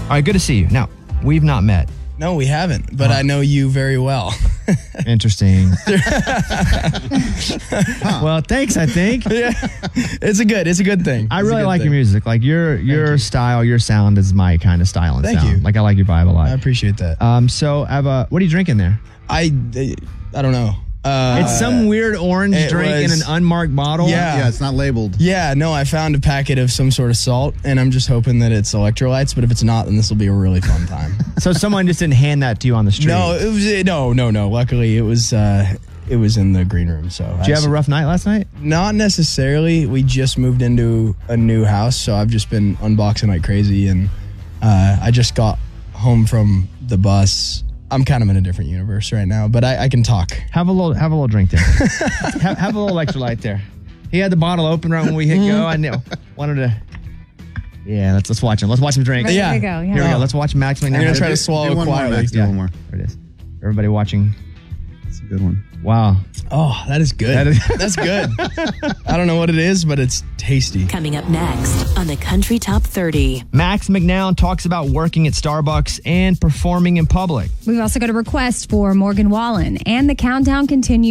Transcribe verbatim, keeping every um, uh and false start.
right, good to see you. Now, we've not met. No, we haven't, but Huh. I know you very well. Interesting. Well, thanks, I think. Yeah, it's a good, it's a good thing. I It's a really good like thing. your music. Like your your you. style, your sound is my kind of style and Thank sound. you. Like I like your vibe a lot. I appreciate that. Um, so I have a, what are you drinking there? I, I don't know. Uh, It's some weird orange it drink in was- an unmarked bottle. Yeah. Yeah, it's not labeled. Yeah, no, I found a packet of some sort of salt, and I'm just hoping that it's electrolytes. But if it's not, then this will be a really fun time. So someone just didn't hand that to you on the street. No, it was no, no, no. Luckily, it was uh, it was in the green room. So Did you have a rough night last night? Not necessarily. We just moved into a new house, so I've just been unboxing like crazy, and uh, I just got home from the bus. I'm kind of in a different universe right now, but I, I can talk. Have a little, have a little drink there. have, have a little electrolyte there. He had the bottle open right when we hit go. I knew, wanted to. Yeah, let's let's watch him. Let's watch him drink. Ready Yeah. to go. Yeah. Here we go. Let's watch Max McNabb. I'm gonna try to Do swallow one more, quietly. Max. Do Yeah. one more. There it is. Everybody watching. It's a good one. Wow. Oh, that is good. That is- That's good. I don't know what it is, but it's tasty. Coming up next on the Country Top thirty. Max McNown talks about working at Starbucks and performing in public. We've also got a request for Morgan Wallen, and the countdown continues.